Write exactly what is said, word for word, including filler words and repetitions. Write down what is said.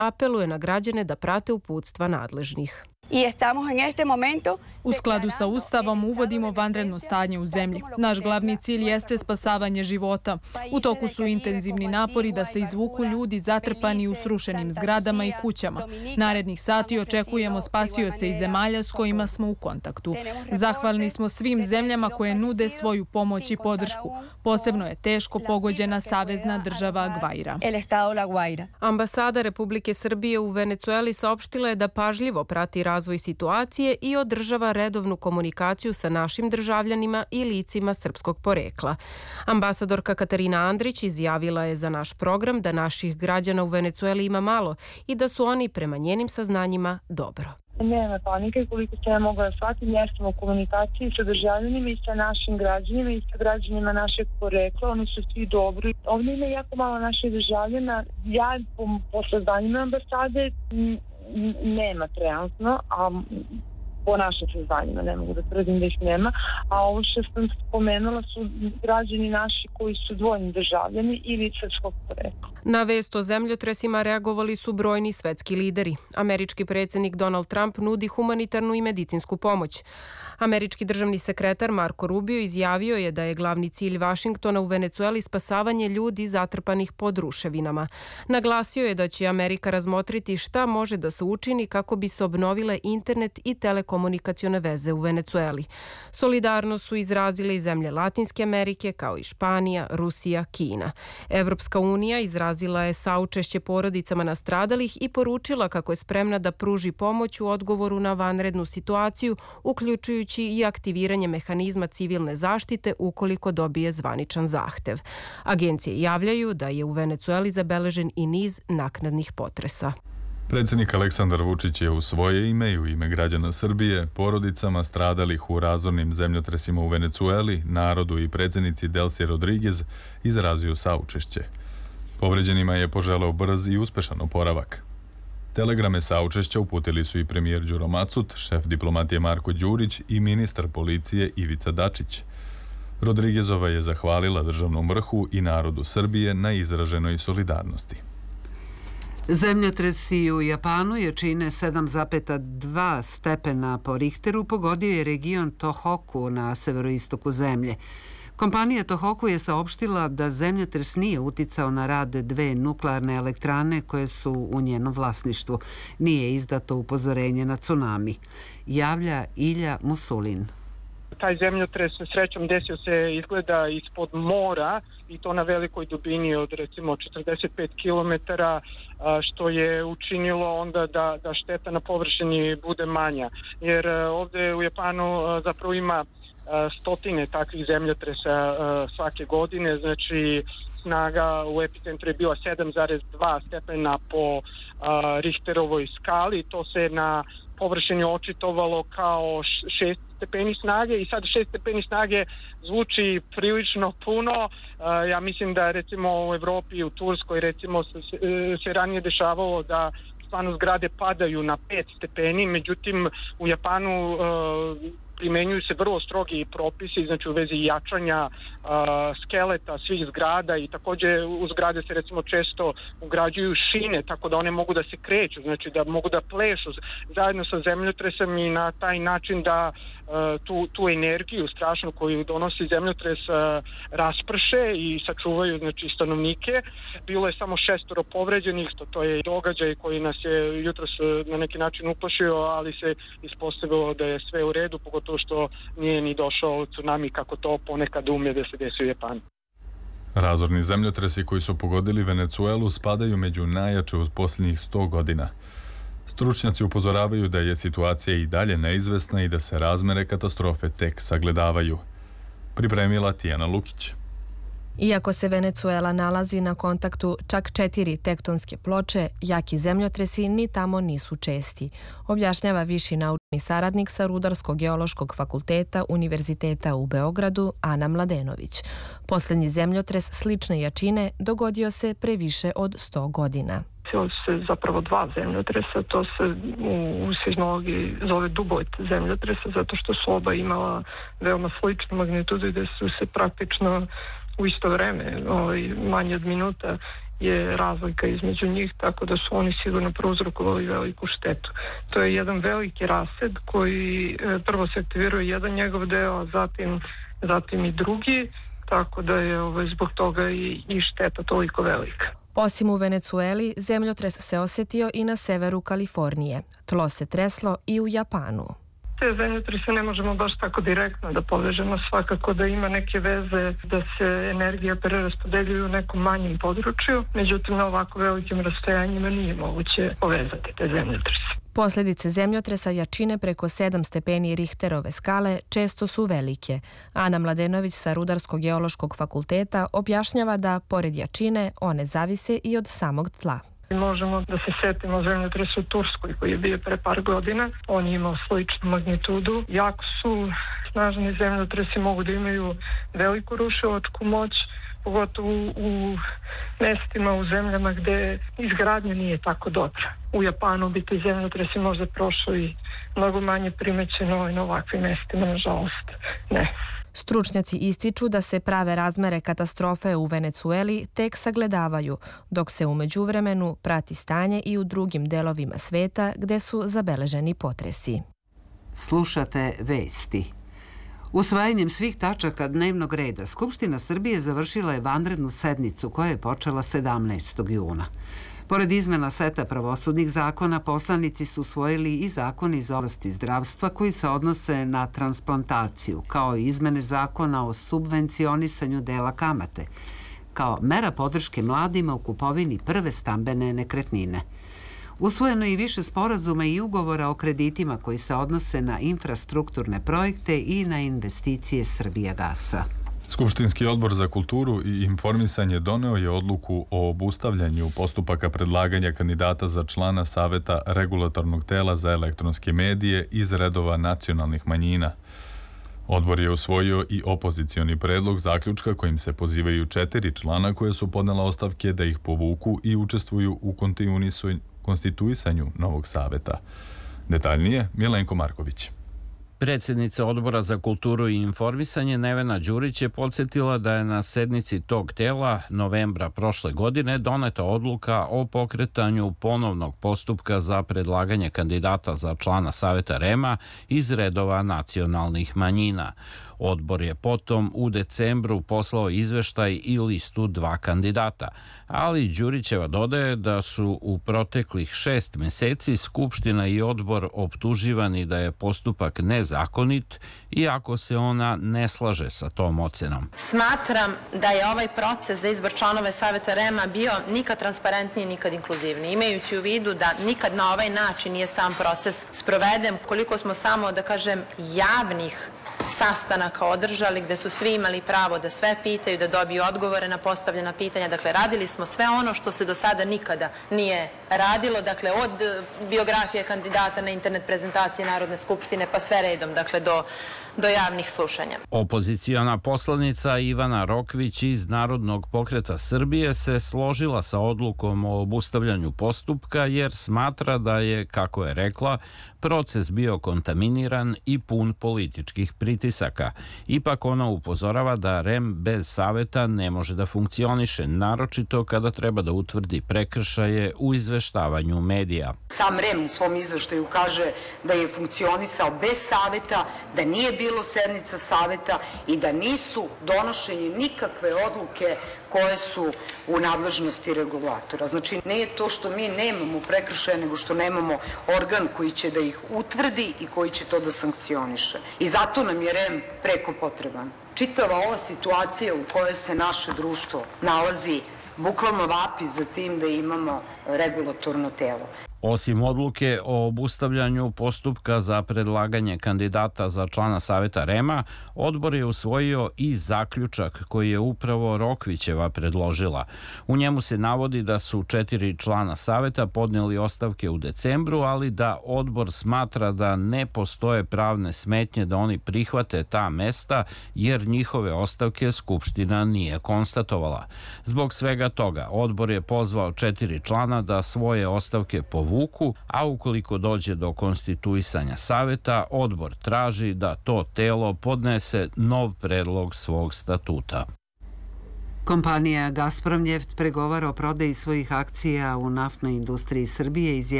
apeluje na građane da prate uputstva nadležnih. U skladu sa Ustavom uvodimo vanredno stanje u zemlji. Naš glavni cilj jeste spasavanje života. U toku su intenzivni napori da se izvuku ljudi zatrpani u srušenim zgradama i kućama. Narednih sati očekujemo spasioce iz zemalja s kojima smo u kontaktu. Zahvalni smo svim zemljama koje nude svoju pomoć i podršku. Posebno je teško pogođena savezna država Gvaira. Ambasada Republike Srbije u Venecueli saopštila je da pažljivo prati razvoj situacije i održava redovnu komunikaciju sa našim državljanima i licima srpskog porekla. Ambasadorka Katarina Andrić izjavila je za naš program da naših građana u Venecueli ima malo i da su oni prema njenim saznanjima dobro. Nema panike, koliko se ja mogla da shvatim, jesmo u komunikaciji sa državljanima i sa našim građanima i sa građanima našeg porekla, oni su svi dobri. Ovdje ima jako malo naših državljana, ja po, po saznanjima ambasade nema trenutno, a po našim saznanjima ne mogu da tvrdim da ih nema, a ovo što sam spomenula su građani naši koji su dvojni državljani ili srpskog porekla. Na vest o zemljotresima reagovali su brojni svetski lideri. Američki predsjednik Donald Trump nudi humanitarnu i medicinsku pomoć. Američki državni sekretar Marco Rubio izjavio je da je glavni cilj Vašingtona u Venecueli spasavanje ljudi zatrpanih pod ruševinama. Naglasio je da će Amerika razmotriti šta može da se učini kako bi se obnovile internet i telekomunikacione veze u Venecueli. Solidarnost su izrazile i zemlje Latinske Amerike kao i Španija, Rusija, Kina. Evropska unija izrazila je saučešće porodicama nastradalih i poručila kako je spremna da pruži pomoć u odgovoru na vanrednu situaciju, uključujući i aktiviranje mehanizma civilne zaštite ukoliko dobije zvaničan zahtev. Agencije javljaju da je u Venecueli zabeležen i niz naknadnih potresa. Predsjednik Aleksandar Vučić je u svoje ime i u ime građana Srbije porodicama stradalih u razornim zemljotresima u Venecueli, narodu i predsjednici Delcy Rodriguez izrazio saučešće. Povređenima je poželeo brz i uspešan oporavak. Telegrame saučešća uputili su i premijer Đuro Macut, šef diplomatije Marko Đurić i ministar policije Ivica Dačić. Rodriguezova je zahvalila državnom vrhu i narodu Srbije na izraženoj solidarnosti. Zemljotresi u Japanu jačine sedam zarez dva stepena po Richteru pogodio je region Tohoku na severoistoku zemlje. Kompanija Tohoku je saopštila da zemljotres nije uticao na rad dve nuklearne elektrane koje su u njenom vlasništvu. Nije izdato upozorenje na tsunami. Javlja Ilja Musulin. Taj zemljotres srećom desio se izgleda ispod mora i to na velikoj dubini od recimo četrdeset pet kilometara, što je učinilo onda da, da šteta na površini bude manja. Jer ovdje u Japanu zapravo ima stotine takvih zemljotresa svake godine, znači snaga u epicentru je bila sedam zarez dva stepena po Richterovoj skali, to se na površini očitovalo kao šest stepeni snage i sad šest stepeni snage zvuči prilično puno. Ja mislim da recimo u Evropi i u Turskoj recimo se, se ranije dešavalo da stvarno zgrade padaju na pet stepeni, međutim u Japanu primenjuju se vrlo strogi propisi, znači u vezi jačanja uh, skeleta svih zgrada i također u zgrade se recimo često ugrađuju šine tako da one mogu da se kreću, znači da mogu da plešu zajedno sa zemljotresem i na taj način da uh, tu, tu energiju strašnu koju donosi zemljotres uh, rasprše i sačuvaju znači stanovnike. Bilo je samo šestoro povređenih, to, to je događaj koji nas je jutros na neki način uplašio, ali se ispostavilo da je sve u redu, pogotovo što nije ni došao tsunami kako to ponekad umije da se desi u Japanu. Razorni zemljotresi koji su pogodili Venecuelu spadaju među najjače uz posljednjih sto godina. Stručnjaci upozoravaju da je situacija i dalje neizvesna i da se razmere katastrofe tek sagledavaju. Pripremila Tijana Lukić. Iako se Venecuela nalazi na kontaktu čak četiri tektonske ploče, jaki zemljotresi ni tamo nisu česti, objašnjava viši naučni saradnik sa Rudarsko-geološkog fakulteta Univerziteta u Beogradu Ana Mladenović. Posljednji zemljotres slične jačine dogodio se pre više od sto godina. Ovo se zapravo dva zemljotresa, to se u, u seizmologiji zove dubojt zemljotresa, zato što su oba imala veoma sličnu magnitudu i da su se praktično u isto vreme, ovaj, manje od minuta je razlika između njih, tako da su oni sigurno prouzrokovali veliku štetu. To je jedan veliki rased koji prvo se aktiviruje jedan njegov deo, a zatim, zatim i drugi, tako da je ovaj, zbog toga i, i šteta toliko velika. Osim u Venecueli, zemljotres se osjetio i na severu Kalifornije. Tlo se treslo i u Japanu. Te zemljotrese ne možemo baš tako direktno da povežemo, svakako da ima neke veze da se energija preraspodeljuje u nekom manjem području, međutim na ovako velikim rastojanjima nije moguće povezati te zemljotrese. Posljedice zemljotresa jačine preko sedam stepeni Richterove skale često su velike. Ana Mladenović sa Rudarsko-geološkog fakulteta objašnjava da, pored jačine, one zavise i od samog tla. Možemo da se setimo zemljotresa u Turskoj koji je bio pre par godina. On je imao sličnu magnitudu. Jako su snažni zemljotresi, mogu da imaju veliku rušilačku moć, pogotovo u mestima, u zemljama gde izgradnja nije tako dobra. U Japanu bi ti zemljotresi možda prošli mnogo manje primećeno, i na ovakvim mestima, nažalost, ne. Stručnjaci ističu da se prave razmere katastrofe u Venecueli tek sagledavaju, dok se u međuvremenu prati stanje i u drugim delovima sveta gde su zabeleženi potresi. Slušate vesti. Usvajanjem svih tačaka dnevnog reda, Skupština Srbije završila je vanrednu sednicu koja je počela sedamnaestog juna. Pored izmena seta pravosudnih zakona, poslanici su usvojili i zakon iz oblasti zdravstva koji se odnose na transplantaciju, kao i izmene zakona o subvencionisanju dela kamate, kao mera podrške mladima u kupovini prve stambene nekretnine. Usvojeno je i više sporazuma i ugovora o kreditima koji se odnose na infrastrukturne projekte i na investicije Srbijagasa. Skupštinski odbor za kulturu i informisanje doneo je odluku o obustavljanju postupaka predlaganja kandidata za člana Saveta regulatornog tela za elektronske medije iz redova nacionalnih manjina. Odbor je usvojio i opozicioni predlog zaključka kojim se pozivaju četiri člana koje su podnela ostavke da ih povuku i učestvuju u konstituisanju novog saveta. Detaljnije, Milenko Marković. Predsjednica Odbora za kulturu i informisanje Nevena Đurić je podsjetila da je na sednici tog tela novembra prošle godine doneta odluka o pokretanju ponovnog postupka za predlaganje kandidata za člana Saveta REM-a iz redova nacionalnih manjina. Odbor je potom u decembru poslao izveštaj i listu dva kandidata, ali Đurićeva dodaje da su u proteklih šest meseci Skupština i odbor optuživani da je postupak nezakonit, iako se ona ne slaže sa tom ocenom. Smatram da je ovaj proces za izbor članove Saveta REM-a bio nikad transparentniji, nikad inkluzivniji, imajući u vidu da nikad na ovaj način nije sam proces sproveden, koliko smo samo, da kažem, javnih sastanaka održali gde su svi imali pravo da sve pitaju, da dobiju odgovore na postavljena pitanja. Dakle, radili smo sve ono što se do sada nikada nije radilo, dakle, od biografije kandidata na internet prezentaciji Narodne skupštine pa sve redom, dakle, do do javnih slušanja. Opoziciona poslanica Ivana Rokvić iz Narodnog pokreta Srbije se složila sa odlukom o obustavljanju postupka jer smatra da je, kako je rekla, proces bio kontaminiran i pun političkih pritisaka. Ipak ona upozorava da REM bez saveta ne može da funkcioniše, naročito kada treba da utvrdi prekršaje u izveštavanju medija. Sam REM u svom izveštaju kaže da je funkcionisao bez saveta, da nije bilo sednica saveta i da nisu donošenje nikakve odluke koje su u nadležnosti regulatora. Znači, ne je to što mi nemamo prekršaje, nego što nemamo organ koji će da ih utvrdi i koji će to da sankcioniše. I zato nam je REM preko potreban. Čitava ova situacija u kojoj se naše društvo nalazi bukvalno vapi za tim da imamo regulatorno telo. Osim odluke o obustavljanju postupka za predlaganje kandidata za člana Saveta REM-a, odbor je usvojio i zaključak koji je upravo Rokvićeva predložila. U njemu se navodi da su četiri člana Saveta podneli ostavke u decembru, ali da odbor smatra da ne postoje pravne smetnje da oni prihvate ta mesta, jer njihove ostavke Skupština nije konstatovala. Zbog svega toga, odbor je pozvao četiri člana da svoje ostavke povuku, a ukoliko dođe do konstituisanja saveta, odbor traži da to telo podnese nov predlog svog statuta. Kompanija Gazprom Neft pregovara o prodaji svojih akcija u naftnoj industriji Srbije iz